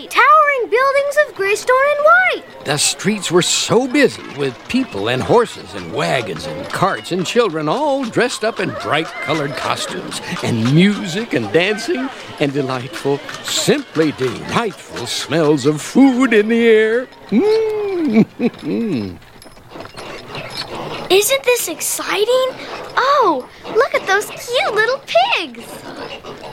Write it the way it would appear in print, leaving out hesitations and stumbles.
Towering buildings of gray stone and white. The streets were so busy with people and horses and wagons and carts and children all dressed up in bright-colored costumes and music and dancing and delightful, simply delightful smells of food in the air. Isn't this exciting? Oh, look at those cute little pigs.